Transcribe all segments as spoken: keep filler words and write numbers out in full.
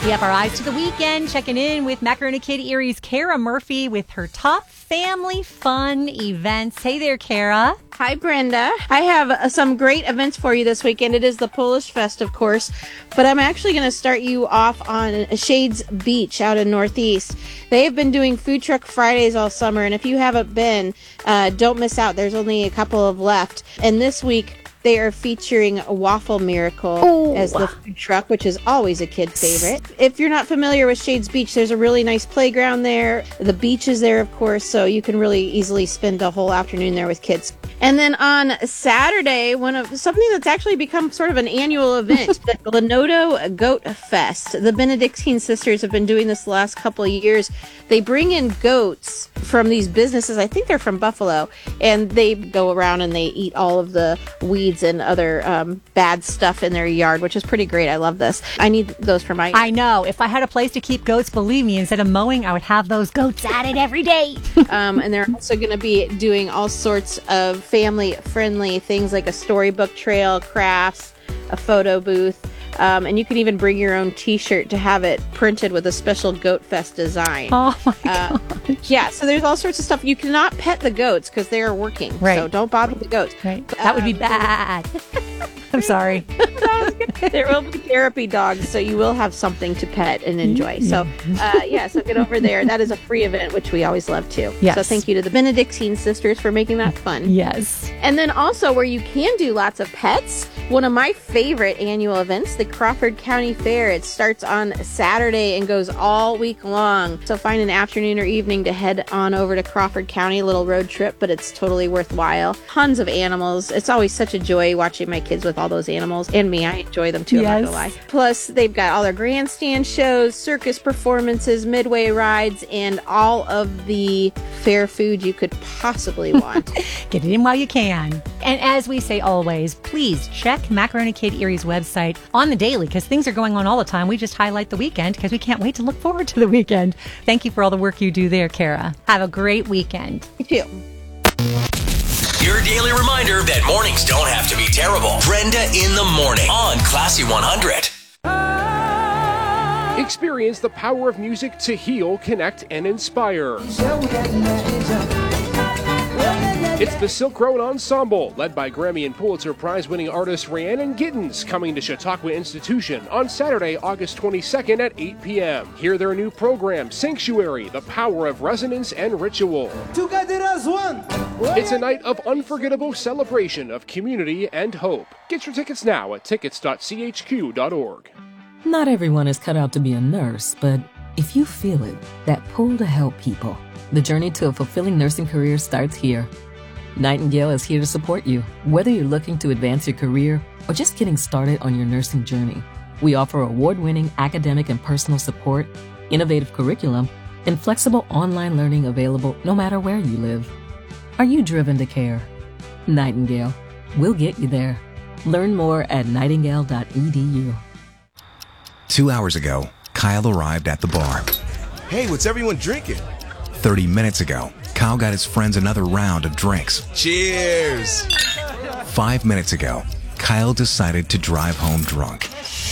We have our eyes to the weekend, checking in with Macaroni Kid Erie's Kara Murphy with her top family fun events. Hey there, Kara. Hi, Brenda. I have uh, some great events for you this weekend. It is the Polish Fest, of course, but I'm actually going to start you off on Shades Beach out in Northeast. They have been doing Food Truck Fridays all summer, and if you haven't been, uh, don't miss out. There's only a couple of left. And this week, they are featuring a Waffle Miracle oh. as the food truck, which is always a kid favorite. If you're not familiar with Shades Beach, there's a really nice playground there. The beach is there, of course, so you can really easily spend a whole afternoon there with kids. And then on Saturday, one of something that's actually become sort of an annual event, the Lenoto Goat Fest. The Benedictine sisters have been doing this the last couple of years. They bring in goats from these businesses. I think they're from Buffalo, and they go around and they eat all of the weeds and other um, bad stuff in their yard, which is pretty great. I love this. I need those for my yard. I know. If I had a place to keep goats, believe me, instead of mowing, I would have those goats at it every day. um, and they're also going to be doing all sorts of family-friendly things like a storybook trail, crafts, a photo booth. Um, and you can even bring your own T-shirt to have it printed with a special Goat Fest design. Oh my uh, gosh. Yeah, so there's all sorts of stuff. You cannot pet the goats because they are working. Right. So don't bother the goats. Right. That um, would be bad. I'm sorry. There will be therapy dogs, so you will have something to pet and enjoy. So, uh, yeah, so get over there. That is a free event, which we always love too. Yes. So thank you to the Benedictine sisters for making that fun. Yes. And then also where you can do lots of pets, one of my favorite annual events, the Crawford County Fair. It starts on Saturday and goes all week long. So find an afternoon or evening to head on over to Crawford County, a little road trip, but it's totally worthwhile. Tons of animals. It's always such a joy watching my kids with all those animals, and me. I enjoy them too, yes. I'm not gonna lie. Plus, they've got all their grandstand shows, circus performances, midway rides, and all of the fair food you could possibly want. Get it in while you can. And as we say always, please check Macaroni Kid Erie's website on the daily, because things are going on all the time. We just highlight the weekend because we can't wait to look forward to the weekend. Thank you for all the work you do there, Kara. Have a great weekend. You too. Your daily reminder that mornings don't have to be terrible. Brenda in the morning on Classy one hundred. Experience the power of music to heal, connect, and inspire. It's the Silk Road Ensemble, led by Grammy and Pulitzer Prize-winning artist Rhiannon Giddens, coming to Chautauqua Institution on Saturday, August twenty-second at eight p.m. Hear their new program, Sanctuary, the Power of Resonance and Ritual. Together as one. It's a night of unforgettable celebration of community and hope. Get your tickets now at tickets dot c h q dot org. Not everyone is cut out to be a nurse, but if you feel it, that pull to help people, the journey to a fulfilling nursing career starts here. Nightingale is here to support you, whether you're looking to advance your career or just getting started on your nursing journey. We offer award-winning academic and personal support, innovative curriculum, and flexible online learning available no matter where you live. Are you driven to care? Nightingale. We'll get you there. Learn more at nightingale dot e d u. Two hours ago, Kyle arrived at the bar. Hey, what's everyone drinking? Thirty minutes ago, Kyle got his friends another round of drinks. Cheers! Five minutes ago, Kyle decided to drive home drunk.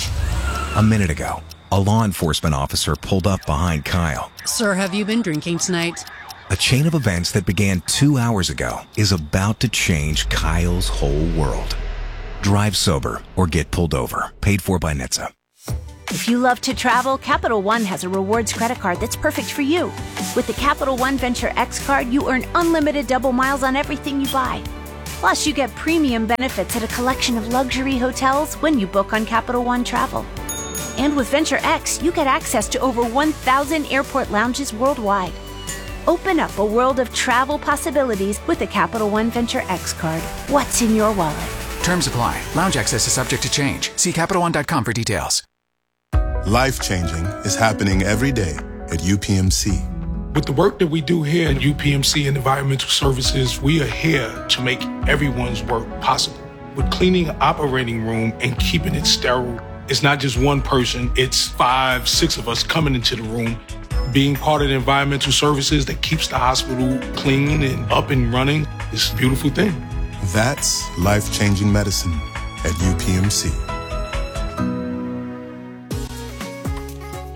A minute ago, a law enforcement officer pulled up behind Kyle. Sir, have you been drinking tonight? A chain of events that began two hours ago is about to change Kyle's whole world. Drive sober or get pulled over. Paid for by N H T S A. If you love to travel, Capital One has a rewards credit card that's perfect for you. With the Capital One Venture X card, you earn unlimited double miles on everything you buy. Plus, you get premium benefits at a collection of luxury hotels when you book on Capital One Travel. And with Venture X, you get access to over one thousand airport lounges worldwide. Open up a world of travel possibilities with the Capital One Venture X card. What's in your wallet? Terms apply. Lounge access is subject to change. See Capital One dot com for details. Life-changing is happening every day at U P M C. With the work that we do here at U P M C and Environmental Services, we are here to make everyone's work possible. With cleaning an operating room and keeping it sterile, it's not just one person, it's five, six of us coming into the room, being part of the environmental services that keeps the hospital clean and up and running. It's a beautiful thing. That's life-changing medicine at U P M C.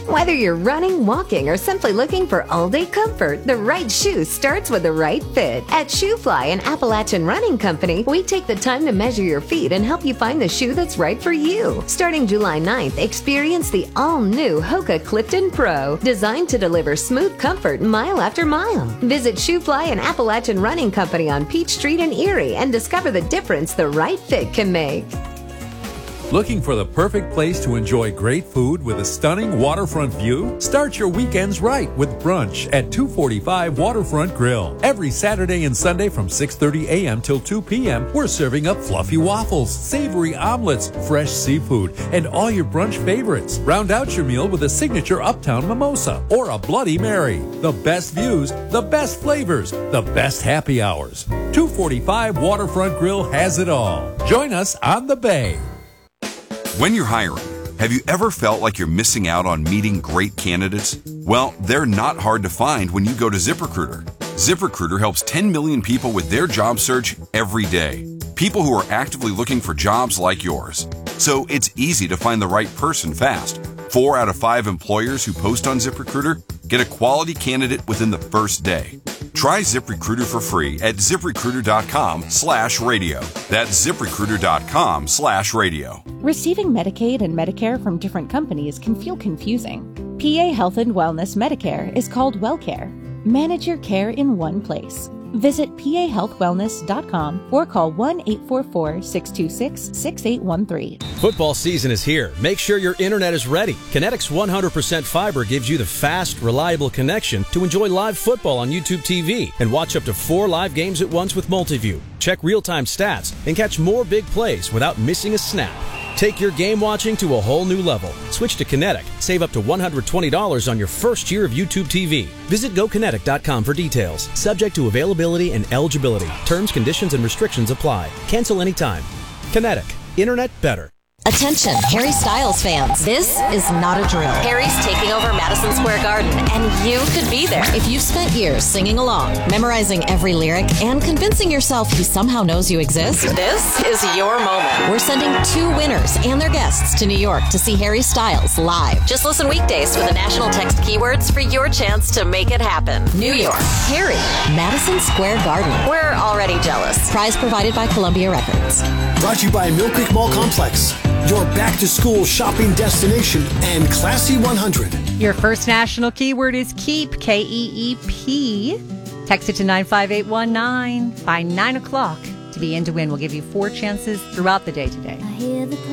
Whether you're running, walking, or simply looking for all-day comfort, the right shoe starts with the right fit. At Shoefly and Appalachian Running Company, we take the time to measure your feet and help you find the shoe that's right for you. Starting July ninth, experience the all-new Hoka Clifton Pro, designed to deliver smooth comfort mile after mile. Visit Shoefly and Appalachian Running Company on Peach Street in Erie and discover the difference the right fit can make. Looking for the perfect place to enjoy great food with a stunning waterfront view? Start your weekends right with brunch at two forty-five Waterfront Grill. Every Saturday and Sunday from six thirty a.m. till two p.m., we're serving up fluffy waffles, savory omelets, fresh seafood, and all your brunch favorites. Round out your meal with a signature Uptown mimosa or a Bloody Mary. The best views, the best flavors, the best happy hours. two forty-five Waterfront Grill has it all. Join us on the Bay. When you're hiring, have you ever felt like you're missing out on meeting great candidates? Well, they're not hard to find when you go to ZipRecruiter. ZipRecruiter helps ten million people with their job search every day. People who are actively looking for jobs like yours. So it's easy to find the right person fast. Four out of five employers who post on ZipRecruiter get a quality candidate within the first day. Try ZipRecruiter for free at ZipRecruiter.com slash radio. That's ZipRecruiter.com slash radio. Receiving Medicaid and Medicare from different companies can feel confusing. P A Health and Wellness Medicare is called WellCare. Manage your care in one place. Visit P A health wellness dot com or call one eight four four, six two six, six eight one three. Football season is here. Make sure your internet is ready. Kinetic's one hundred percent fiber gives you the fast, reliable connection to enjoy live football on YouTube T V and watch up to four live games at once with Multiview. Check real-time stats and catch more big plays without missing a snap. Take your game watching to a whole new level. Switch to Kinetic. Save up to one hundred twenty dollars on your first year of YouTube T V. Visit go kinetic dot com for details. Subject to availability and eligibility. Terms, conditions, and restrictions apply. Cancel anytime. Kinetic. Internet better. Attention, Harry Styles fans. This is not a drill. Harry's taking over Madison Square Garden, and you could be there. If you've spent years singing along, memorizing every lyric, and convincing yourself he somehow knows you exist, this is your moment. We're sending two winners and their guests to New York to see Harry Styles live. Just listen weekdays for the national text keywords for your chance to make it happen. New York, Harry, Madison Square Garden. We're already jealous. Prize provided by Columbia Records. Brought to you by Mill Creek Mall Complex, your back-to-school shopping destination, and Classy one hundred. Your first national keyword is KEEP, K E E P. Text it to nine five eight one nine by nine o'clock to be in to win. We'll give you four chances throughout the day today.